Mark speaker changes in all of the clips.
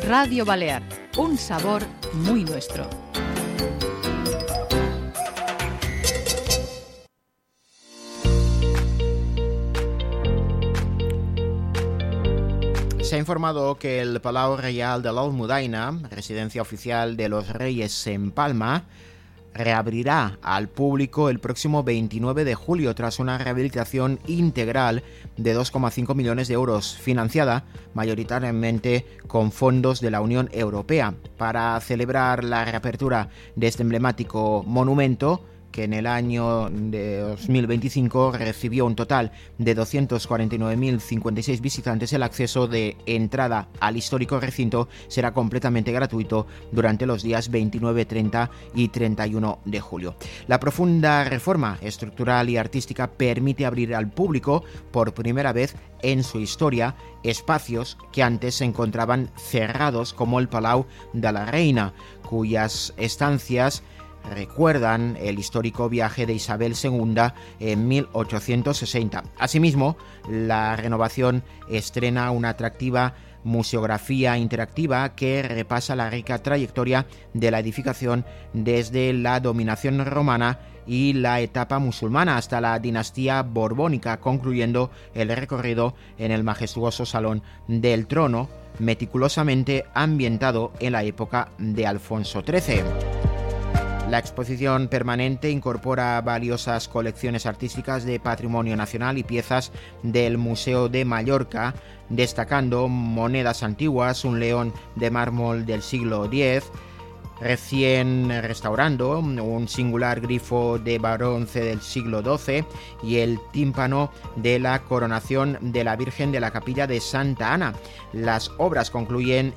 Speaker 1: Radio Balear, un sabor muy nuestro.
Speaker 2: Se ha informado que el Palau Reial de l'Almudaina, residencia oficial de los Reyes en Palma, reabrirá al público el próximo 29 de julio tras una rehabilitación integral de 2,5 millones de euros, financiada mayoritariamente con fondos de la Unión Europea. Para celebrar la reapertura de este emblemático monumento, que en el año de 2025 recibió un total de 249.056 visitantes, el acceso de entrada al histórico recinto será completamente gratuito durante los días 29, 30 y 31 de julio. La profunda reforma estructural y artística permite abrir al público por primera vez en su historia espacios que antes se encontraban cerrados, como el Palau de la Reina, cuyas estancias recuerdan el histórico viaje de Isabel II en 1860. Asimismo, la renovación estrena una atractiva museografía interactiva que repasa la rica trayectoria de la edificación desde la dominación romana y la etapa musulmana hasta la dinastía borbónica, concluyendo el recorrido en el majestuoso Salón del Trono, meticulosamente ambientado en la época de Alfonso XIII. La exposición permanente incorpora valiosas colecciones artísticas de patrimonio nacional y piezas del Museo de Mallorca, destacando monedas antiguas, un león de mármol del siglo X, recién restaurando un singular grifo de bronce del siglo XII y el tímpano de la coronación de la Virgen de la Capilla de Santa Ana. Las obras incluyen,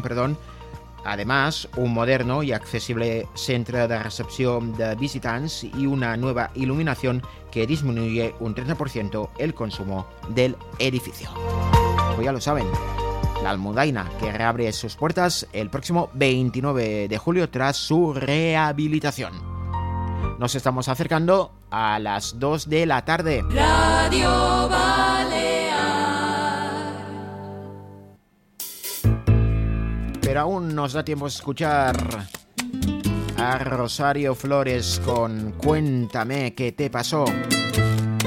Speaker 2: además, un moderno i accessible centre de recepció de visitants y una nueva iluminación que disminuye un 30% el consumo del edificio. Pues ya lo saben, la Almudaina, que reabre sus puertas el próximo 29 de julio tras su rehabilitación. Nos estamos acercando a las 2 de la tarde.
Speaker 3: Radio Balear.
Speaker 2: Pero aún nos da tiempo de escuchar a Rosario Flores con Cuéntame qué te pasó.